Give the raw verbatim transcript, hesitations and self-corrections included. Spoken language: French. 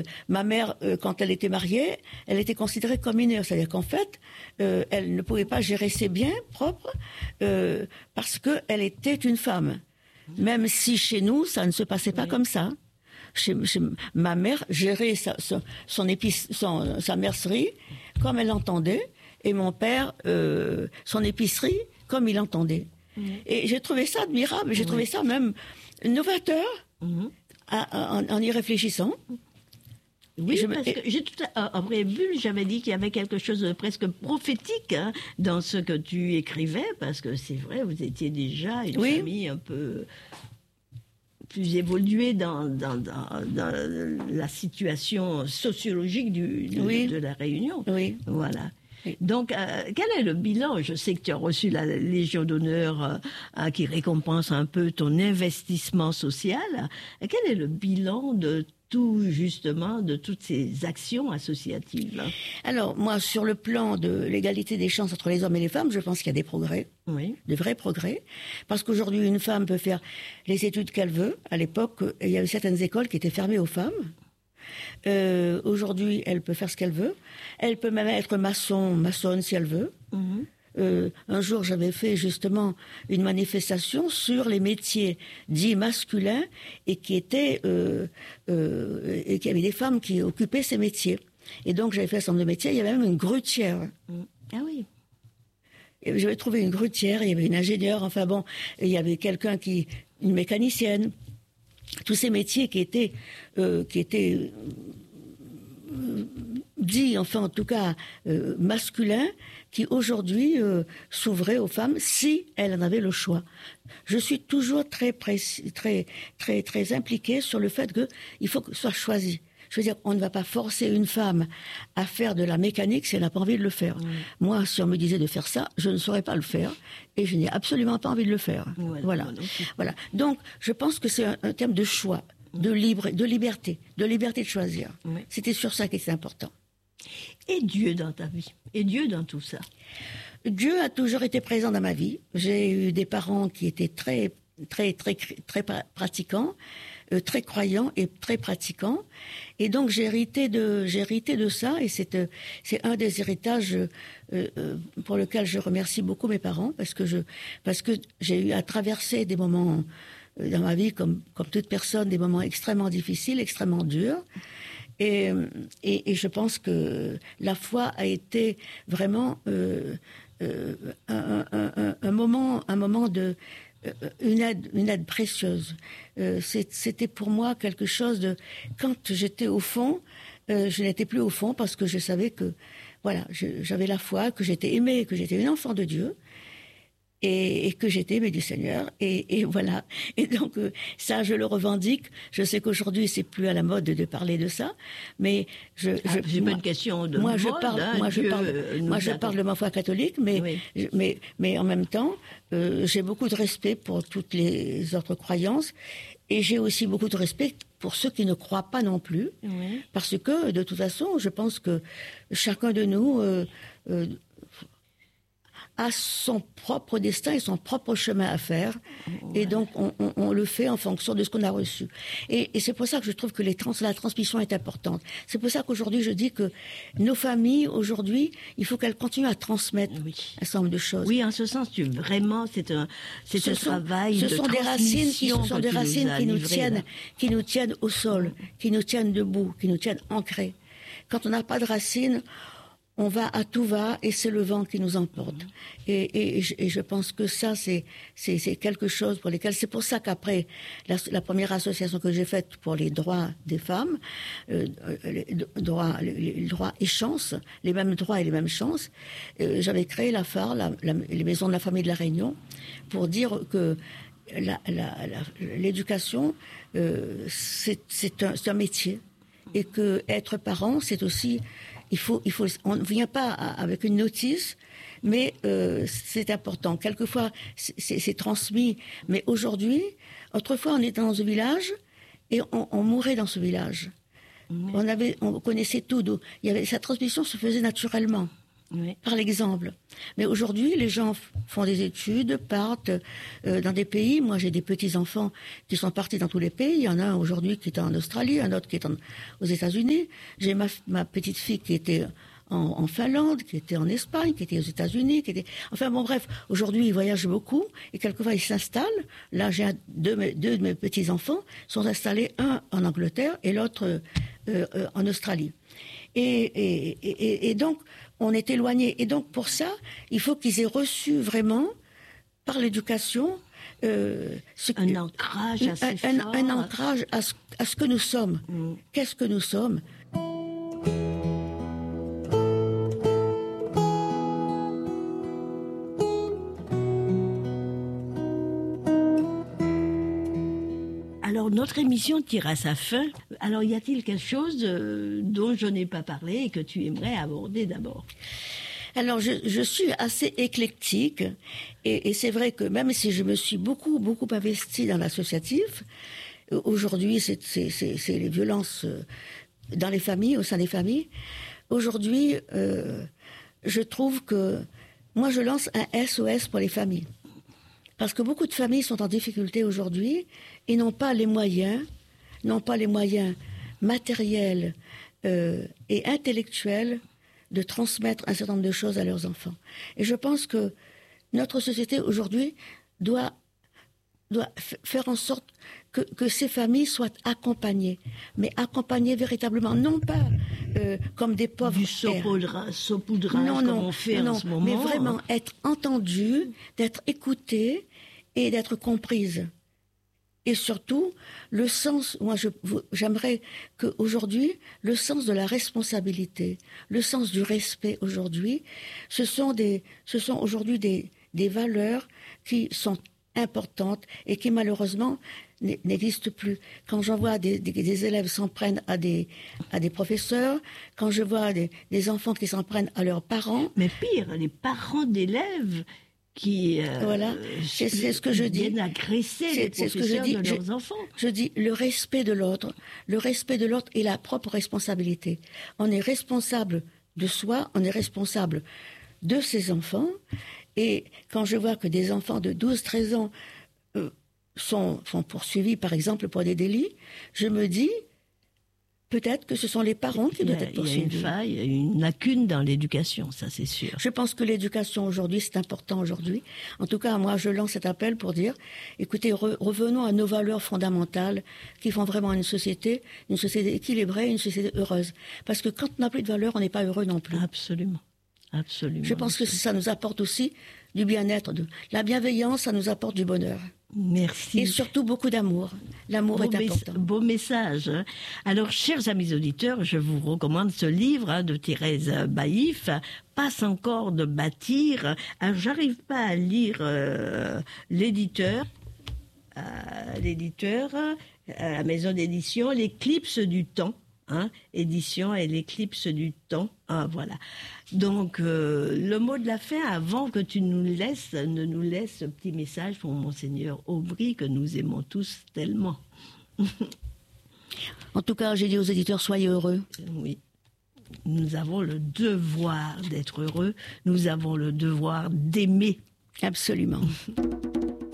euh, ma mère, euh, quand elle était mariée, elle était considérée comme mineure. C'est-à-dire qu'en fait, euh, elle ne pouvait pas gérer ses biens propres euh, parce qu'elle était une femme. Même si chez nous, ça ne se passait pas oui. comme ça. Chez, chez ma mère gérait sa, son, son épice, son, sa mercerie comme elle l'entendait, et mon père euh, son épicerie comme il l'entendait. Mmh. Et j'ai trouvé ça admirable, j'ai oui. trouvé ça même novateur mmh. à, à, en y réfléchissant. Oui, je parce me... que j'ai tout à... en préambule, j'avais dit qu'il y avait quelque chose de presque prophétique hein, dans ce que tu écrivais, parce que c'est vrai, vous étiez déjà une oui. famille un peu plus évoluée dans, dans, dans, dans la situation sociologique du, de, oui. de la Réunion. Oui. Voilà. Donc, euh, quel est le bilan? Je sais que tu as reçu la Légion d'honneur euh, qui récompense un peu ton investissement social. Quel est le bilan de tout, justement, de toutes ces actions associatives? Alors, moi, sur le plan de l'égalité des chances entre les hommes et les femmes, je pense qu'il y a des progrès, oui. de vrais progrès, parce qu'aujourd'hui, une femme peut faire les études qu'elle veut. À l'époque, il y avait certaines écoles qui étaient fermées aux femmes. Euh, aujourd'hui, elle peut faire ce qu'elle veut. Elle peut même être maçon, maçonne si elle veut. Mmh. Euh, un jour, j'avais fait justement une manifestation sur les métiers dits masculins et qui étaient euh, euh, et qu'il y avait des femmes qui occupaient ces métiers. Et donc, j'avais fait un certain nombre de métiers. Il y avait même une grutière. Mmh. Ah oui. Et j'avais trouvé une grutière. Il y avait une ingénieure. Enfin bon, il y avait quelqu'un qui, une mécanicienne. Tous ces métiers qui étaient, euh, qui étaient euh, dits, enfin en tout cas euh, masculins, qui aujourd'hui euh, s'ouvraient aux femmes si elles en avaient le choix. Je suis toujours très précis, très très très impliquée sur le fait que il faut que ce soit choisi. Je veux dire, on ne va pas forcer une femme à faire de la mécanique si elle n'a pas envie de le faire. Mmh. Moi, si on me disait de faire ça, je ne saurais pas le faire. Et je n'ai absolument pas envie de le faire. Voilà. Voilà. voilà. Donc, je pense que c'est un, un terme de choix, de, libre, de liberté, de liberté de choisir. Mmh. C'était sur ça qui était important. Et Dieu dans ta vie? Et Dieu dans tout ça? Dieu a toujours été présent dans ma vie. J'ai eu des parents qui étaient très, très, très, très, très pratiquants. Euh, très croyant et très pratiquant, et donc j'ai hérité de j'ai hérité de ça, et c'est euh, c'est un des héritages euh, euh, pour lequel je remercie beaucoup mes parents, parce que je parce que j'ai eu à traverser des moments euh, dans ma vie comme comme toute personne, des moments extrêmement difficiles, extrêmement durs, et et, et je pense que la foi a été vraiment euh, euh, un, un, un, un moment un moment de Une aide, une aide précieuse. Euh, c'était pour moi quelque chose de... Quand j'étais au fond, euh, je n'étais plus au fond parce que je savais que, voilà, j'avais la foi, que j'étais aimée, que j'étais une enfant de Dieu, et, et que j'étais aimée du Seigneur, et, et voilà. Et donc euh, ça, je le revendique. Je sais qu'aujourd'hui, c'est plus à la mode de, de parler de ça, mais je... Ah, je c'est pas une question de moi, mode, je parle, hein, moi, je Dieu parle, moi, je parle de ma foi catholique, mais, oui. mais, mais en même temps, euh, j'ai beaucoup de respect pour toutes les autres croyances, et j'ai aussi beaucoup de respect pour ceux qui ne croient pas non plus, oui. parce que, de toute façon, je pense que chacun de nous... Euh, euh, a son propre destin et son propre chemin à faire, ouais. et donc on, on, on le fait en fonction de ce qu'on a reçu. Et, et c'est pour ça que je trouve que les trans, la transmission est importante. C'est pour ça qu'aujourd'hui je dis que nos familles, aujourd'hui, il faut qu'elles continuent à transmettre oui. un certain nombre de choses. Oui, en ce sens, tu vraiment, c'est un, c'est un sont, travail ce de sont des racines qui, ce sont des racines nous qui nous livré, tiennent, là. qui nous tiennent au sol, mmh. qui nous tiennent debout, qui nous tiennent ancrés. Quand on n'a pas de racines, on va à tout va et c'est le vent qui nous emporte. Mmh. Et, et, et, je, et je pense que ça, c'est, c'est, c'est quelque chose pour lesquels... C'est pour ça qu'après la, la première association que j'ai faite pour les droits des femmes, euh, les, droits, les, les droits et chances, les mêmes droits et les mêmes chances, euh, j'avais créé la F A R, la, la, les Maisons de la Famille de la Réunion, pour dire que la, la, la, l'éducation, euh, c'est, c'est, un, c'est un métier. Et que être parent, c'est aussi... Il faut, il faut, on ne vient pas avec une notice, mais euh, c'est important. Quelquefois, c'est, c'est, c'est transmis. Mais aujourd'hui, autrefois, on était dans un village et on, on mourait dans ce village. Mmh. On avait, on connaissait tout. Il y avait, sa transmission se faisait naturellement. oui. par l'exemple. Mais aujourd'hui, les gens font des études, partent euh, dans des pays. Moi, j'ai des petits-enfants qui sont partis dans tous les pays. Il y en a un aujourd'hui qui est en Australie, un autre qui est en, aux États-Unis. J'ai ma, ma petite fille qui était en, en Finlande, qui était en Espagne, qui était aux États-Unis, qui était... Enfin bon, bref, aujourd'hui, ils voyagent beaucoup et quelquefois, ils s'installent. Là, j'ai un, deux, deux de mes petits-enfants sont installés, un en Angleterre et l'autre euh, euh, en Australie. Et, et, et, et donc, on est éloigné. Et donc, pour ça, il faut qu'ils aient reçu vraiment, par l'éducation, euh, ce, un ancrage assez un, fort. Un, un ancrage à ce, à ce que nous sommes. Mmh. Qu'est-ce que nous sommes ? Alors, notre émission tire à sa fin. Alors, y a-t-il quelque chose euh, dont je n'ai pas parlé et que tu aimerais aborder d'abord ? Alors, je, je suis assez éclectique et, et c'est vrai que même si je me suis beaucoup, beaucoup investie dans l'associatif, aujourd'hui, c'est, c'est, c'est, c'est les violences dans les familles, au sein des familles. Aujourd'hui, euh, je trouve que moi, je lance un S O S pour les familles. Parce que beaucoup de familles sont en difficulté aujourd'hui et n'ont pas les moyens, n'ont pas les moyens matériels euh, et intellectuels de transmettre un certain nombre de choses à leurs enfants. Et je pense que notre société aujourd'hui doit, doit f- faire en sorte que, que ces familles soient accompagnées, mais accompagnées véritablement, non pas euh, comme des pauvres du saupoudrage, saupoudrage non, comme non, on fait non, en ce moment. Mais vraiment être entendues, d'être écoutées et d'être comprises. Et surtout, le sens, moi je, j'aimerais qu'aujourd'hui, le sens de la responsabilité, le sens du respect aujourd'hui, ce sont, des, ce sont aujourd'hui des, des valeurs qui sont importantes et qui malheureusement n'existent plus. Quand j'en vois des, des, des élèves s'en prennent à des, à des professeurs, quand je vois des, des enfants qui s'en prennent à leurs parents... Mais pire, les parents d'élèves qui euh, voilà, c'est, c'est ce que je dis. Viennent agresser c'est, les professeurs c'est ce que je dis. de leurs je, enfants. Je dis le respect de l'autre, le respect de l'autre et la propre responsabilité. On est responsable de soi, on est responsable de ses enfants. Et quand je vois que des enfants de douze treize ans euh, sont, sont poursuivis, par exemple, pour des délits, je me dis... Peut-être que ce sont les parents qui doivent être poursuivis. Il y a une faille, une lacune dans l'éducation, ça c'est sûr. Je pense que l'éducation aujourd'hui, c'est important aujourd'hui. En tout cas, moi, je lance cet appel pour dire, écoutez, re- revenons à nos valeurs fondamentales qui font vraiment une société, une société équilibrée, une société heureuse. Parce que quand on n'a plus de valeurs, on n'est pas heureux non plus. Absolument. Absolument. Je pense absolument. que ça nous apporte aussi du bien-être. De... La bienveillance, ça nous apporte du bonheur. Merci. Et surtout beaucoup d'amour. L'amour beau est important. Mes, beau message. Hein. Alors, chers amis auditeurs, je vous recommande ce livre hein, de Thérèse Baïf, Passe encore de bâtir. Alors, j'arrive pas à lire euh, l'éditeur, euh, l'éditeur, euh, la maison d'édition, l'Éclipse du temps. Hein, édition et l'éclipse du temps. Ah, voilà. Donc, euh, le mot de la fin, avant que tu nous laisses, ne nous laisse ce petit message pour Monseigneur Aubry, que nous aimons tous tellement. En tout cas, j'ai dit aux éditeurs, soyez heureux. Oui. Nous avons le devoir d'être heureux. Nous avons le devoir d'aimer. Absolument.